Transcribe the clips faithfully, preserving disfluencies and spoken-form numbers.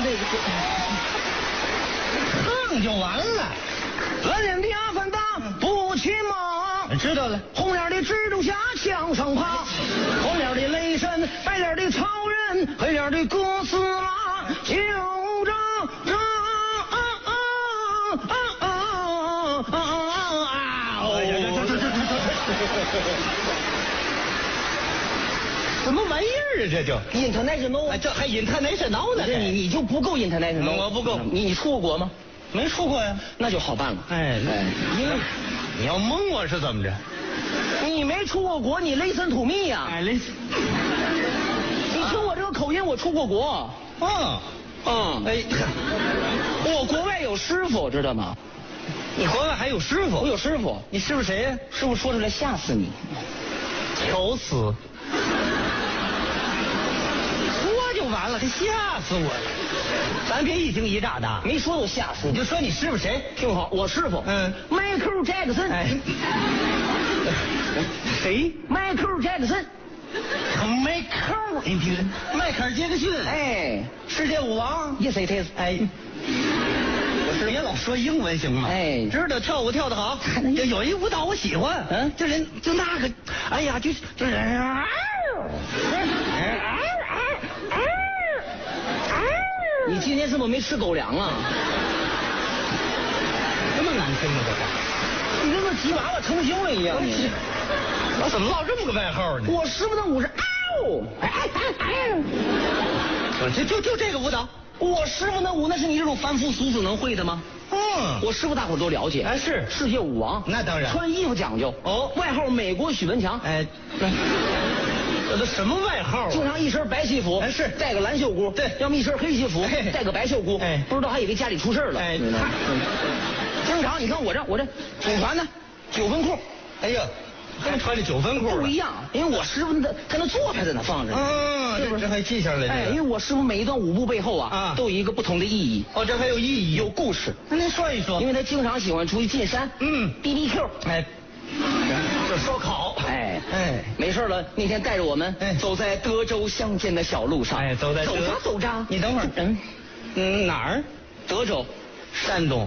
这个唱就完了。 蓝脸的阿凡达不骑马， 知道了。 红脸的蜘蛛侠向上爬，红脸的雷神，白脸的超人，黑脸的哥斯拉，就这这啊啊啊啊啊啊！ 哎呀呀，这这这这什么玩意儿啊？这就 international， 哎，这还international呢？ 这你你就不够 international， 我不够。 你你出过国吗？ 没出过呀。 那就好办了。 哎哎，你你要蒙我是怎么着？ 你没出过国，你 listen to me 呀？ 哎，listen。 你听我这个口音，我出过国。 嗯嗯， 哎， 我国外有师傅，知道吗？ 你国外还有师傅？ 我有师傅。 你师傅谁呀？ 师傅说出来吓死你， 求死！说就完了，他吓死我了。咱别一惊一乍的， 没说我吓死你。 你就说你师傅谁？ 听好，我师傅， 嗯 ，Michael Jackson。 哎，谁 ？Michael Jackson。 迈克尔，你听着，迈克尔·杰克逊， 哎， 世界舞王。 Yes it is。 哎，我是别老说英文行吗？ 哎， 知道跳舞跳得好，就有一舞蹈我喜欢，嗯，就人就那个，哎呀，就就是。 你今天是不是没吃狗粮啊？ 这么难听吗？这话， 你跟个吉娃娃成精了一样。你我怎么落这么个外号呢？ 我师傅的舞是嗷， 我就就就这个舞蹈， 我师傅的舞那是你这种凡夫俗子能会的吗？ 嗯， 我师傅大伙都了解， 哎是世界舞王， 那当然， 穿衣服讲究哦， 外号美国许文强， 哎，这都什么外号啊？ 经常一身白西服， 哎是带个蓝袖箍， 对， 要么一身黑西服， 哎带个白袖箍， 哎， 不知道还以为家里出事了， 哎， 经常你看我这我这祖传的九分裤， 哎呀，还穿着九分裤， 不一样，因为我师傅他他那做派在那放着呢， 嗯， 是不是？ 这还记下来了？ 哎，因为我师傅每一段舞步背后啊， 啊， 都有一个不同的意义。 哦，这还有意义， 有故事。 那您说一说。 因为他经常喜欢出去进山， 嗯 ，B B Q， 哎，这烧烤， 哎哎， 没事了，那天带着我们， 哎， 走在德州乡间的小路上， 哎，走在走着走着， 你等会儿， 嗯嗯，哪儿？ 德州， 山东。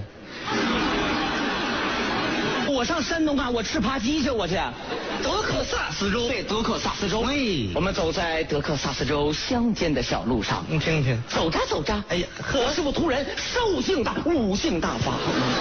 我上山东干，我吃扒鸡去，我去。 德克萨斯州， 对，德克萨斯州。 哎， 我们走在德克萨斯州乡间的小路上， 你听听， 走着走着， 哎呀， 我师傅突然兽性大，悟性大发，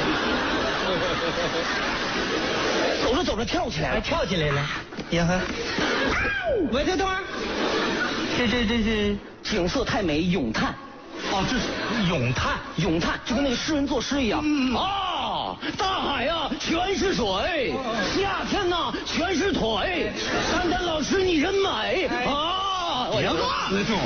走着走着跳起来了， 跳起来了，呀呵，喂，这等会儿，这这这这景色太美，咏叹。 哦，这是咏叹， 咏叹就跟那个诗人作诗一样。 嗯啊，大海啊，全是水；夏天呐、全是腿。丹丹老师，你真美啊！ 别乱了就。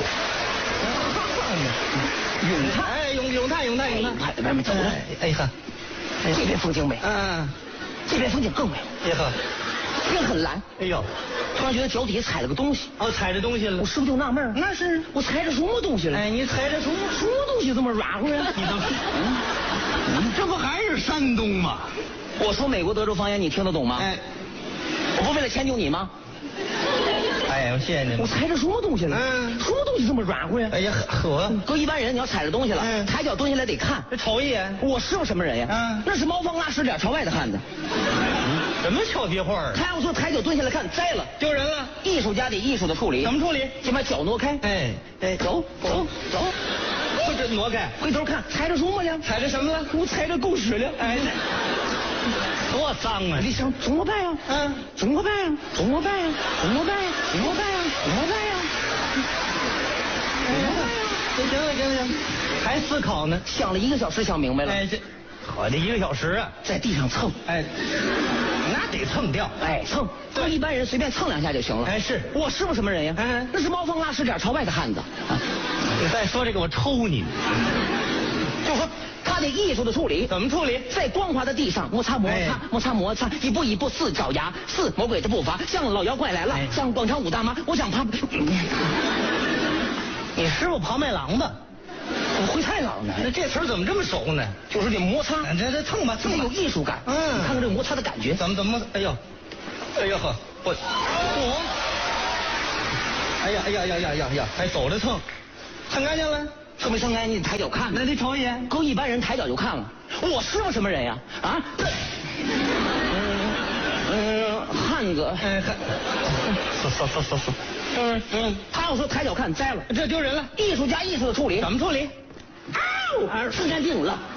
咏叹， 哎，咏咏叹咏叹咏叹， 哎，外面走着， 哎呵， 这边风景美， 嗯， 这边风景更美。 哎呵， 天很蓝， 哎呦， 突然觉得脚底下踩了个东西。 哦，踩着东西了我。师傅就纳闷儿， 那是我踩着什么东西了？ 哎，你踩着什么？ 什么东西这么软乎呀？ 你等会儿，这不还是山东吗？ 我说美国德州方言，你听得懂吗？ 哎， 我不为了迁就你吗？ 哎，我谢谢您我。踩着什么东西了？ 嗯什么东西这么软乎呀？ 哎呀，呵， 搁一般人，你要踩着东西了， 嗯抬脚蹲下来得看。 这瞅一眼， 我师傅什么人呀？ 嗯那是猫方拉屎脸朝外的汉子。 什么俏皮话儿？ 他要说抬脚蹲下来看，栽了。 丢人了？ 艺术家得艺术的处理。 怎么处理？ 先把脚挪开。 哎哎， 走走走， 不是挪开， 回头看，踩着什么呀？ 踩着什么了？ 我踩着狗屎了。 哎，多脏啊！ 你想怎么办呀？ 嗯， 怎么办呀？怎么办呀？怎么办呀？怎么办呀？怎么办呀？ 哎呀，行了行了行了，还思考呢。 想了一个小时，想明白了。 哎，这我这一个小时啊， 在地上蹭， 哎，那得蹭掉。 哎蹭， 对一般人随便蹭两下就行了。 哎是我师傅什么人呀？ 嗯那是猫方拉屎脸朝外的汉子。啊你再说这个，我抽你！ 就说他得艺术的处理， 怎么处理？ 在光滑的地上摩擦摩哎擦摩擦摩擦，一步一步似爪牙，似魔鬼的步伐，像老妖怪来了， 哎像广场舞大妈，我想爬。 你师傅庞麦郎吧？ 我会太郎呢， 那这词儿怎么这么熟呢？ 就是得摩擦， 这这蹭吧这得有蹭吧。 艺术感。 嗯你看看这摩擦的感觉。 怎么怎么？哎呦，哎呦呵，我我，哎呀哎呀呀呀呀呀，还走着蹭，蹭干净了。 说明睁开你抬脚看， 那得瞅一眼。 搁一般人抬脚就看了，我是个什么人呀？啊，这，嗯嗯，汉子， 哎，说说说说说， 嗯嗯，他要说抬脚看栽了， 这丢人了。 艺术家艺术的处理， 怎么处理？ 啊，瞬间定了。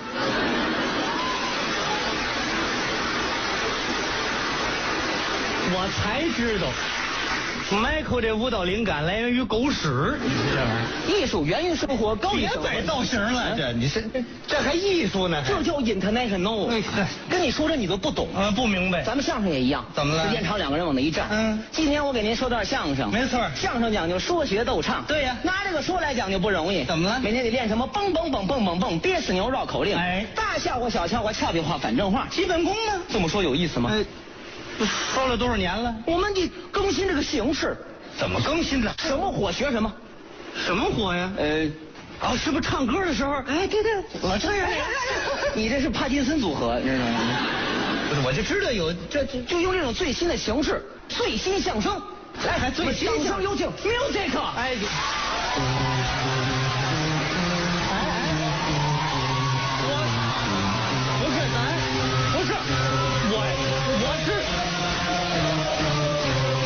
我才知道 ，Michael 这舞蹈灵感来源于狗屎，你知道吗？ 艺术源于生活，高于别生活摆造型了，这你是这还艺术呢？ 这叫 international。 哎跟你说这你都不懂。 啊，不明白。 咱们相声也一样， 怎么了时间长两个人往那一站。 嗯， 今天我给您说段相声。 没错， 相声讲究说学逗唱。 对呀， 拿这个说来讲究不容易。 怎么了？ 每天得练什么蹦蹦蹦蹦蹦蹦，憋死牛绕口令。 哎， 大笑话小笑话俏皮话反正话， 基本功呢？ 这么说有意思吗？ 哎，说了多少年了？ 我们得更新这个形式。 怎么更新的？ 什么火学什么？ 什么火呀？ 呃， 哦，是不是唱歌的时候？ 哎，对对， 我这样。 你这是帕金森组合，你知道吗？ 不是，我就知道有这就就用这种最新的形式，最新相声。来，还最新相声有请 music。 哎。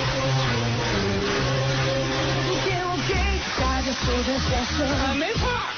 没错。